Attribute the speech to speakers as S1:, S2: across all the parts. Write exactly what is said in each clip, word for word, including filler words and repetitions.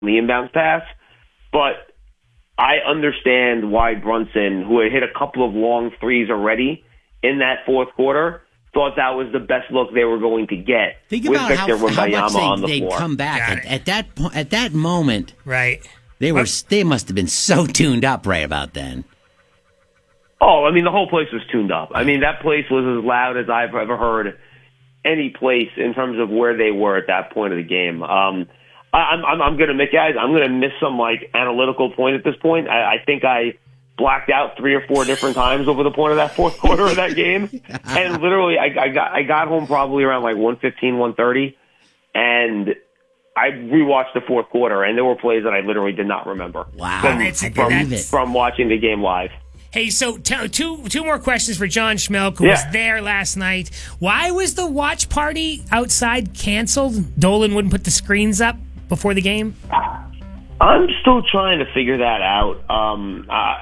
S1: the inbounds pass. But I understand why Brunson, who had hit a couple of long threes already in that fourth quarter, thought that was the best look they were going to get.
S2: Think
S1: with
S2: about
S1: Victor
S2: how, how
S1: Wembanyama
S2: much
S1: on the
S2: they, they
S1: floor.
S2: come back at, at that po- at that moment.
S3: Right.
S2: They were they must have been so tuned up right about then.
S1: Oh, I mean, the whole place was tuned up. I mean, that place was as loud as I've ever heard any place in terms of where they were at that point of the game. Um, I, I'm, I'm, I'm going to make guys. I'm going to miss some like analytical point at this point. I, I think I blacked out three or four different times over the point of that fourth quarter of that game, and literally, I, I got I got home probably around like one fifteen, one thirty, and I rewatched the fourth quarter, and there were plays that I literally did not remember.
S2: Wow,
S1: from,
S3: It's-
S1: from,
S3: that's-
S1: from watching the game live.
S3: Hey, so t- two two more questions for John Schmelk, who
S1: Yeah.
S3: was there last night. Why was the watch party outside canceled? Dolan wouldn't put the screens up before the game?
S1: I'm still trying to figure that out. Um, uh,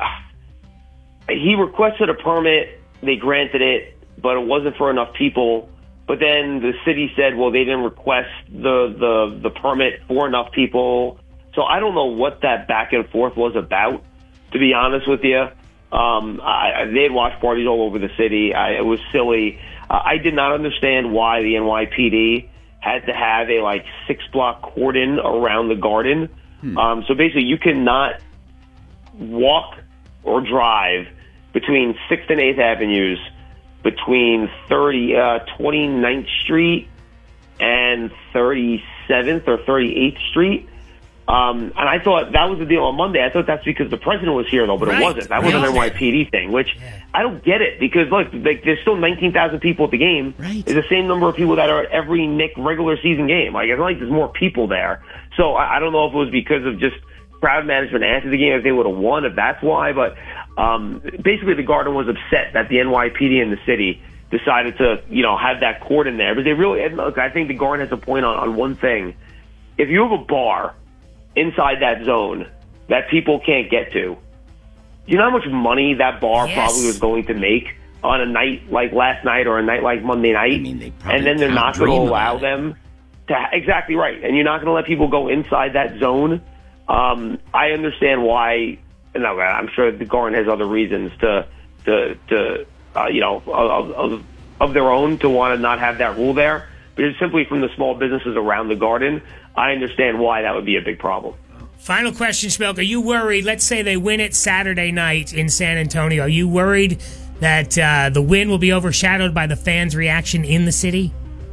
S1: he requested a permit. They granted it, but it wasn't for enough people. But then the city said, well, they didn't request the, the, the permit for enough people. So I don't know what that back and forth was about, to be honest with you. Um, I, they had watch parties all over the city. I, it was silly. Uh, I did not understand why the N Y P D had to have a like six block cordon around the Garden. Hmm. Um, so basically, you cannot walk or drive between sixth and eighth Avenues, between thirty, uh, twenty-ninth Street and thirty-seventh or thirty-eighth Street. Um, and I thought that was the deal on Monday. I thought that's because the president was here, though, but
S3: right.
S1: it wasn't. That was an N Y P D thing, which
S3: yeah.
S1: I don't get it because, look, like, there's still nineteen thousand people at the game.
S2: Right.
S1: It's the same number of people that are at every Knick regular season game. Like, it's not like there's more people there. So I, I don't know if it was because of just crowd management after the game, if they would have won, if that's why. But um, basically, the Garden was upset that the N Y P D in the city decided to, you know, have that court in there. But they really, and look, I think the Garden has a point on, on one thing. If you have a bar inside that zone that people can't get to, you know how much money that bar
S3: Yes.
S1: probably was going to make on a night like last night or a night like Monday night?
S2: I mean, they probably
S1: and then they're
S2: can't
S1: not going to
S2: dream
S1: allow
S2: about it.
S1: them to, exactly right. And you're not going to let people go inside that zone. Um, I understand why, no, I'm sure the Garden has other reasons to, to, to uh, you know, of, of, of their own to want to not have that rule there. But it's simply from the small businesses around the Garden. I understand why that would be a big problem.
S3: Final question, Schmelk. Are you worried? Let's say they win it Saturday night in San Antonio. Are you worried that uh, the win will be overshadowed by the fans' reaction in the city?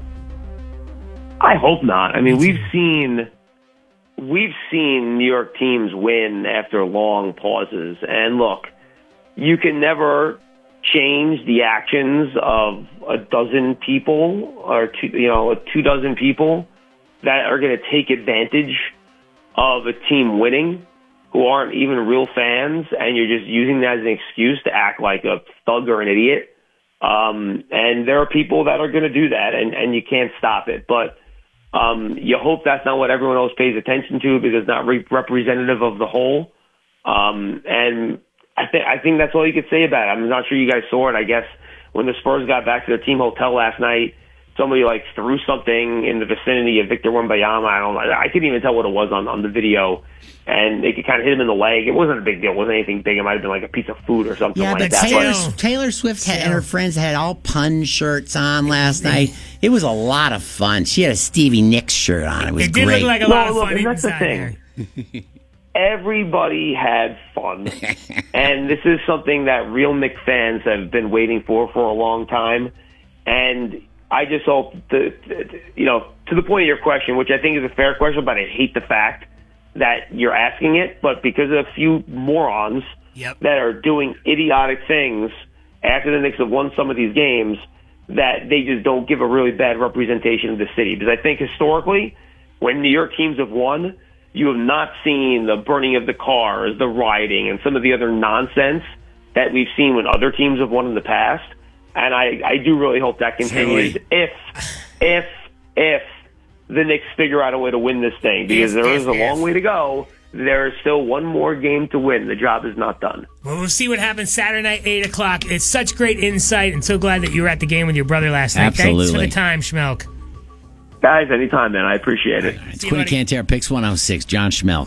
S1: I hope not. I mean, we've seen we've seen New York teams win after long pauses. And look, you can never change the actions of a dozen people or two, you know, two dozen people that are going to take advantage of a team winning who aren't even real fans, and you're just using that as an excuse to act like a thug or an idiot. Um, and there are people that are going to do that, and, and you can't stop it. But um, you hope that's not what everyone else pays attention to because it's not re- representative of the whole. Um, and I think I think that's all you could say about it. I'm not sure you guys saw it. I guess when the Spurs got back to their team hotel last night, somebody like threw something in the vicinity of Victor Wembanyama. I don't know. I couldn't even tell what it was on, on the video, and it kind of hit him in the leg. It wasn't a big deal. It wasn't anything big. It might have been like a piece of food or something
S2: Yeah,
S1: like
S2: but
S1: that.
S2: Taylor,
S3: Still.
S2: Taylor Swift had, and
S3: Still.
S2: her friends had all pun shirts on last night. It was a lot of fun. She had a Stevie Nicks shirt on. It was
S3: It did
S2: great.
S3: look like a
S1: No,
S3: lot of
S1: look,
S3: fun
S1: and that's the
S3: inside
S1: thing.
S3: there.
S1: Everybody had fun, and this is something that real Knicks fans have been waiting for for a long time. And I just hope that, you know, to the point of your question, which I think is a fair question, but I hate the fact that you're asking it, but because of a few morons
S3: Yep.
S1: that are doing idiotic things after the Knicks have won some of these games, that they just don't give a really bad representation of the city. Because I think historically, when New York teams have won, you have not seen the burning of the cars, the rioting, and some of the other nonsense that we've seen when other teams have won in the past. And I, I do really hope that continues
S3: Really?
S1: if, if, if the Knicks figure out a way to win this thing, because
S3: If,
S1: there
S3: if,
S1: is a long
S3: if.
S1: way to go. There is still one more game to win. The job is not done.
S3: Well, we'll see what happens Saturday night, eight o'clock. It's such great insight, and so glad that you were at the game with your brother last night. Thanks for
S2: Absolutely.
S3: the time, Schmelk.
S1: Guys, anytime, man. I appreciate it.
S2: It's Quinn Cantera, Picks one oh six, John Schmelk.